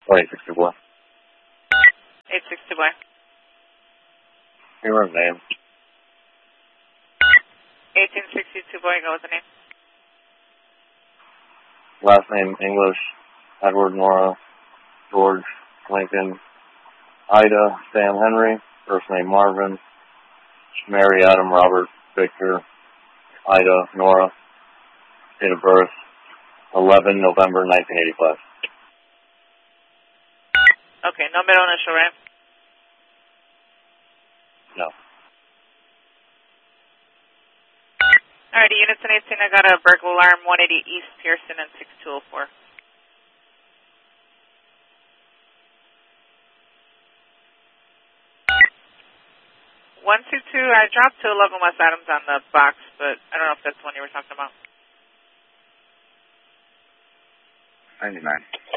862 boy. 862 boy. Your name. 1862 boy, go with the name. Last name English, Edward, Nora, George, Lincoln, Ida, Sam, Henry. First name Marvin, Mary, Adam, Robert, Victor, Ida, Nora. Date of birth, 11 November 1985. Okay, no middle initial, right? No. Alrighty, units in 18, I got a burglar alarm, 180 East Pearson and 6204. 122, I dropped to 11 West Adams on the box, but I don't know if that's the one you were talking about. 99.